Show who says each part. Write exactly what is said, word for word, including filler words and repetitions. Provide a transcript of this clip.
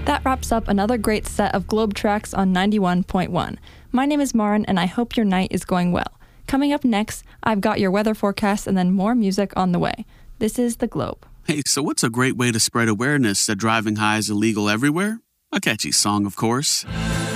Speaker 1: That wraps up another great set of Globe tracks on ninety-one point one. My name is Marin, and I hope your night is going well. Coming up next, I've got your weather forecast and then more music on the way. This is The Globe.
Speaker 2: Hey, so what's a great way to spread awareness that driving high is illegal everywhere? A catchy song, of course.